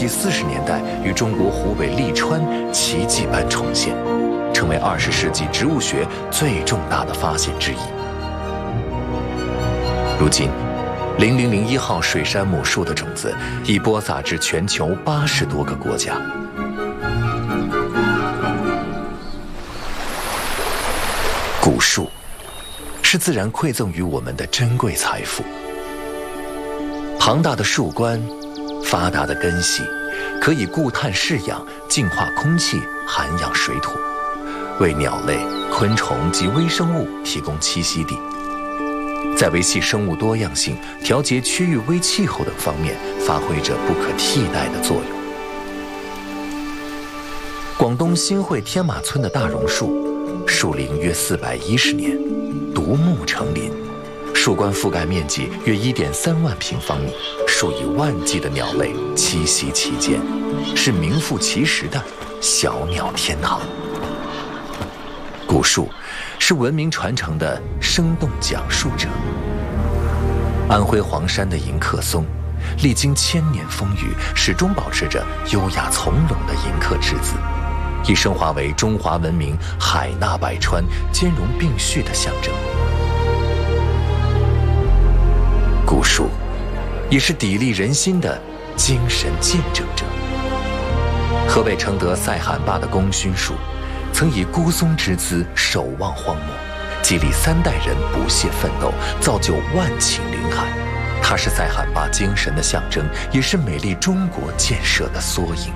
纪40年代于中国湖北利川奇迹般重现，成为20世纪植物学最重大的发现之一。如今，0001号水杉母树的种子已播撒至全球80多个国家。古树是自然馈赠于我们的珍贵财富。庞大的树冠，发达的根系，可以固碳释氧，净化空气，涵养水土，为鸟类、昆虫及微生物提供栖息地，在维系生物多样性、调节区域微气候等方面发挥着不可替代的作用。广东新会天马村的大榕树，树龄约410年，独木成林，树冠覆盖面积约1.3万平方米，数以万计的鸟类栖息其间，是名副其实的小鸟天堂。古树是文明传承的生动讲述者。安徽黄山的迎客松，历经1000年风雨，始终保持着优雅从容的迎客之姿，已升华为中华文明海纳百川、兼容并蓄的象征。古树也是砥砺人心的精神见证者。河北承德赛罕坝的功勋树，曾以孤松之姿守望荒漠，激励3代人不懈奋斗，造就万顷林海。它是赛罕坝精神的象征，也是美丽中国建设的缩影。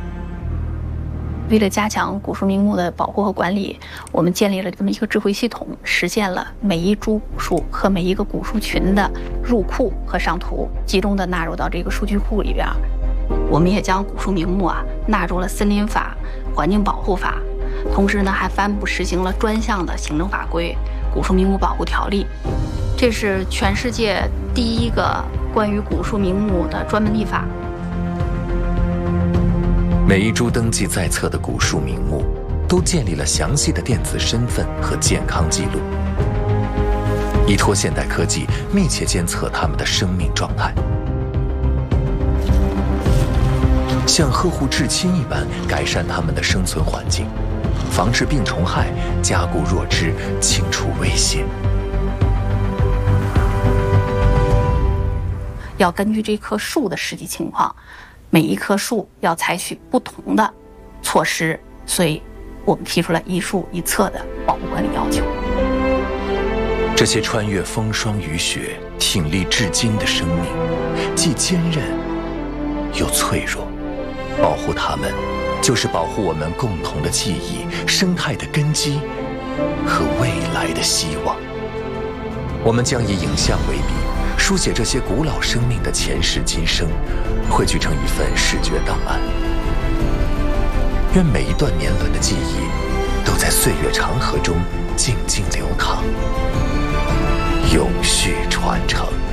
为了加强古树名木的保护和管理，我们建立了这么一个智慧系统，实现了每一株古树和每一个古树群的入库和上图，集中的纳入到这个数据库里边。我们也将古树名木纳入了森林法、环境保护法，同时呢还颁布实行了专项的行政法规《古树名木保护条例》，这是全世界第一个关于古树名木的专门立法。 每一株登记在册的古树名木，都建立了详细的电子身份和健康记录，依托现代科技，密切监测它们的生命状态，像呵护至亲一般改善它们的生存环境，防治病虫害，加固弱枝，清除威胁。 要根据这棵树的实际情况，每一棵树要采取不同的措施，所以我们提出了一树一册的保护管理要求。 这些穿越风霜雨雪、挺立至今的生命，既坚韧又脆弱，保护它们，就是保护我们共同的记忆、生态的根基和未来的希望。我们将以影像为笔，书写这些古老生命的前世今生，汇聚成一份视觉档案。愿每一段年轮的记忆，都在岁月长河中静静流淌，永续传承。